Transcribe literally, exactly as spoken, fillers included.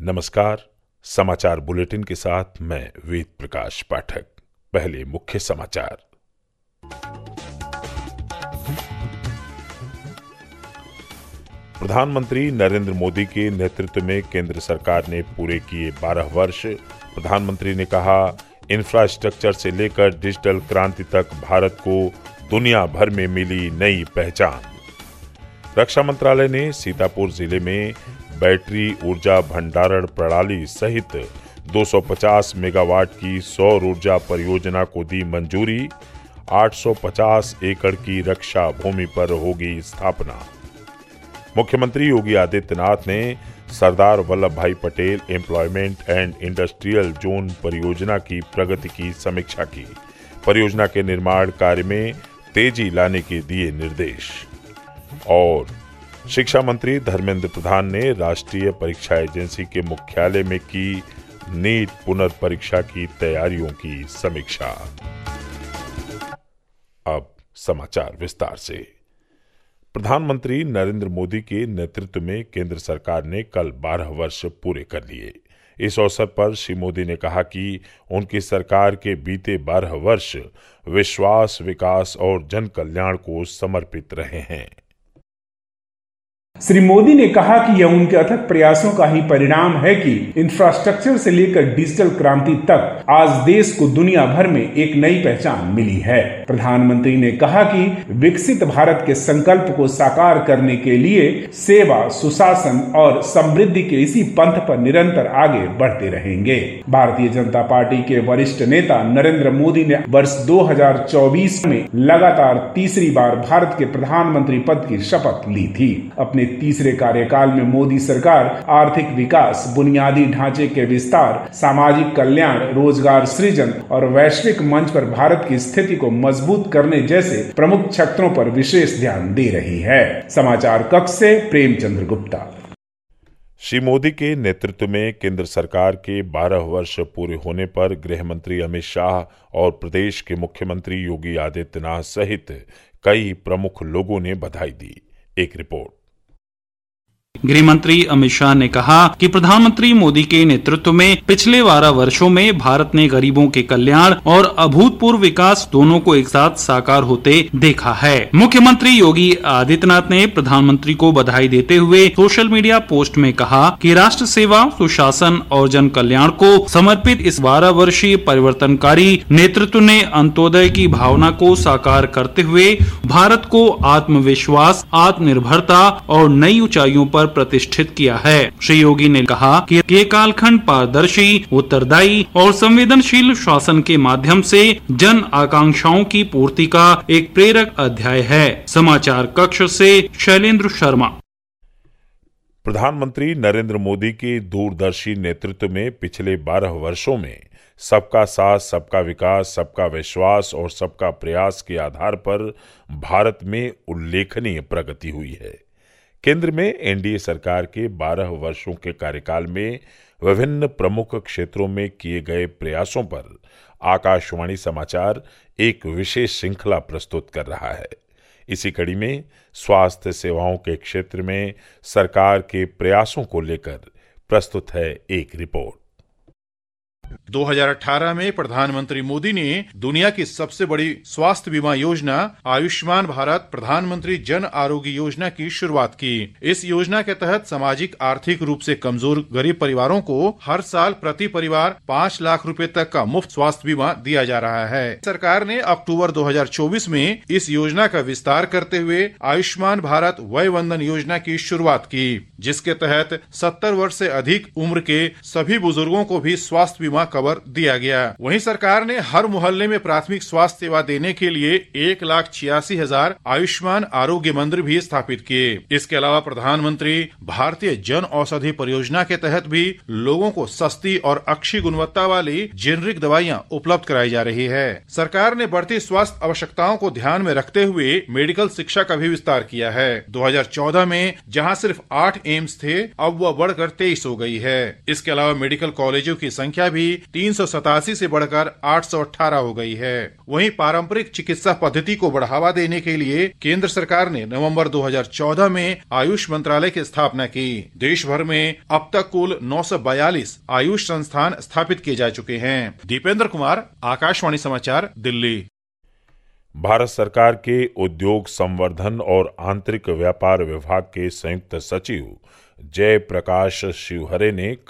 नमस्कार। समाचार बुलेटिन के साथ मैं वेद प्रकाश पाठक। पहले मुख्य समाचार। प्रधानमंत्री नरेंद्र मोदी के नेतृत्व में केंद्र सरकार ने पूरे किए बारह वर्ष। प्रधानमंत्री ने कहा, इंफ्रास्ट्रक्चर से लेकर डिजिटल क्रांति तक भारत को दुनिया भर में मिली नई पहचान। रक्षा मंत्रालय ने सीतापुर जिले में बैटरी ऊर्जा भंडारण प्रणाली सहित दो सौ पचास मेगावाट की सौर ऊर्जा परियोजना को दी मंजूरी। आठ सौ पचास एकड़ की रक्षा भूमि पर होगी स्थापना। मुख्यमंत्री योगी आदित्यनाथ ने सरदार वल्लभ भाई Patel employment and industrial zone परियोजना की प्रगति की समीक्षा की। परियोजना के निर्माण कार्य में तेजी लाने के दिए निर्देश। और शिक्षा मंत्री धर्मेंद्र प्रधान ने राष्ट्रीय परीक्षा एजेंसी के मुख्यालय में की नीट पुनर्परीक्षा की तैयारियों की समीक्षा। अब समाचार विस्तार से। प्रधानमंत्री नरेंद्र मोदी के नेतृत्व में केंद्र सरकार ने कल बारह वर्ष पूरे कर लिए। इस अवसर पर श्री मोदी ने कहा कि उनकी सरकार के बीते बारह वर्ष विश्वास, विकास और जन कल्याण को समर्पित रहे हैं। श्री मोदी ने कहा कि यह उनके अथक प्रयासों का ही परिणाम है कि इंफ्रास्ट्रक्चर से लेकर डिजिटल क्रांति तक आज देश को दुनिया भर में एक नई पहचान मिली है। प्रधानमंत्री ने कहा कि विकसित भारत के संकल्प को साकार करने के लिए सेवा, सुशासन और समृद्धि के इसी पंथ पर निरंतर आगे बढ़ते रहेंगे। भारतीय जनता पार्टी के वरिष्ठ नेता नरेंद्र मोदी ने वर्ष दो हजार चौबीस में लगातार तीसरी बार भारत के प्रधानमंत्री पद की शपथ ली थी। अपने तीसरे कार्यकाल में मोदी सरकार आर्थिक विकास, बुनियादी ढांचे के विस्तार, सामाजिक कल्याण, रोजगार सृजन और वैश्विक मंच पर भारत की स्थिति को मजबूत करने जैसे प्रमुख क्षेत्रों पर विशेष ध्यान दे रही है। समाचार कक्ष से प्रेमचंद्र गुप्ता। श्री मोदी के नेतृत्व में केंद्र सरकार के बारह वर्ष पूरे होने पर गृह मंत्री अमित शाह और प्रदेश के मुख्यमंत्री योगी आदित्यनाथ सहित कई प्रमुख लोगों ने बधाई दी। एक रिपोर्ट। गृह मंत्री अमित शाह ने कहा कि प्रधानमंत्री मोदी के नेतृत्व में पिछले बारह वर्षों में भारत ने गरीबों के कल्याण और अभूतपूर्व विकास दोनों को एक साथ साकार होते देखा है। मुख्यमंत्री योगी आदित्यनाथ ने प्रधानमंत्री को बधाई देते हुए सोशल मीडिया पोस्ट में कहा कि राष्ट्र सेवा, सुशासन और जन कल्याण को समर्पित इस बारह वर्षीय परिवर्तनकारी नेतृत्व ने अंत्योदय की भावना को साकार करते हुए भारत को आत्मविश्वास, आत्मनिर्भरता और नई ऊंचाइयों पर प्रतिष्ठित किया है। श्री योगी ने कहा कि ये कालखंड पारदर्शी, उत्तरदायी और संवेदनशील शासन के माध्यम से जन आकांक्षाओं की पूर्ति का एक प्रेरक अध्याय है। समाचार कक्ष से शैलेंद्र शर्मा। प्रधानमंत्री नरेंद्र मोदी के दूरदर्शी नेतृत्व में पिछले बारह वर्षों में सबका साथ, सबका विकास, सबका विश्वास और सबका प्रयास के आधार पर भारत में उल्लेखनीय प्रगति हुई है। केंद्र में एनडीए सरकार के बारह वर्षों के कार्यकाल में विभिन्न प्रमुख क्षेत्रों में किए गए प्रयासों पर आकाशवाणी समाचार एक विशेष श्रृंखला प्रस्तुत कर रहा है। इसी कड़ी में स्वास्थ्य सेवाओं के क्षेत्र में सरकार के प्रयासों को लेकर प्रस्तुत है एक रिपोर्ट। दो हज़ार अठारह में प्रधानमंत्री मोदी ने दुनिया की सबसे बड़ी स्वास्थ्य बीमा योजना आयुष्मान भारत प्रधानमंत्री जन आरोग्य योजना की शुरुआत की। इस योजना के तहत सामाजिक आर्थिक रूप से कमजोर गरीब परिवारों को हर साल प्रति परिवार पाँच लाख रुपए तक का मुफ्त स्वास्थ्य बीमा दिया जा रहा है। सरकार ने अक्टूबर दो हज़ार चौबीस में इस योजना का विस्तार करते हुए आयुष्मान भारत वय वंदन योजना की शुरुआत की, जिसके तहत सत्तर वर्ष से अधिक उम्र के सभी बुजुर्गों को भी स्वास्थ्य बीमा कवर दिया गया। वहीं सरकार ने हर मोहल्ले में प्राथमिक स्वास्थ्य सेवा देने के लिए एक लाख छियासी हजार आयुष्मान आरोग्य मंदिर भी स्थापित किए। इसके अलावा प्रधानमंत्री भारतीय जन औषधि परियोजना के तहत भी लोगों को सस्ती और अच्छी गुणवत्ता वाली जेनरिक दवाइयां उपलब्ध कराई जा रही है। सरकार ने बढ़ती स्वास्थ्य आवश्यकताओं को ध्यान में रखते हुए मेडिकल शिक्षा का भी विस्तार किया है। दो हज़ार चौदह में जहां सिर्फ आठ एम्स थे, अब वह बढ़कर तेईस हो गई है। इसके अलावा मेडिकल कॉलेजों की संख्या भी तीन सौ सतासी से बढ़कर आठ सौ अठारह हो गई है। वहीं पारंपरिक चिकित्सा पद्धति को बढ़ावा देने के लिए केंद्र सरकार ने नवंबर दो हज़ार चौदह में आयुष मंत्रालय की स्थापना की। देश भर में अब तक कुल नौ सौ बयालीस आयुष संस्थान स्थापित किए जा चुके हैं। दीपेंद्र कुमार, आकाशवाणी समाचार, दिल्ली। भारत सरकार के उद्योग संवर्धन और आंतरिक व्यापार विभाग के संयुक्त सचिव जय प्रकाश शिवहरे ने